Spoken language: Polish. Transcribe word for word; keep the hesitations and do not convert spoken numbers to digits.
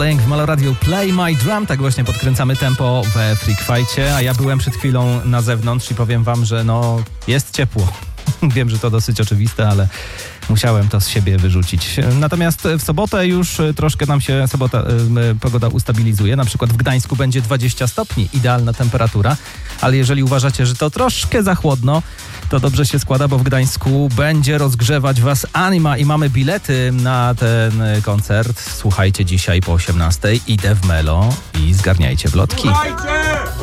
W Meloradiu Play My Drum, tak właśnie podkręcamy tempo we Freak Fightcie, a ja byłem przed chwilą na zewnątrz i powiem wam, że no jest ciepło. Wiem, że to dosyć oczywiste, ale musiałem to z siebie wyrzucić. Natomiast w sobotę już troszkę nam się sobota, y, pogoda ustabilizuje. Na przykład w Gdańsku będzie dwadzieścia stopni, idealna temperatura, ale jeżeli uważacie, że to troszkę za chłodno, to dobrze się składa, bo w Gdańsku będzie rozgrzewać was Anima i mamy bilety na ten koncert. Słuchajcie dzisiaj po osiemnastej, idę w Melo i zgarniajcie wlotki. Słuchajcie!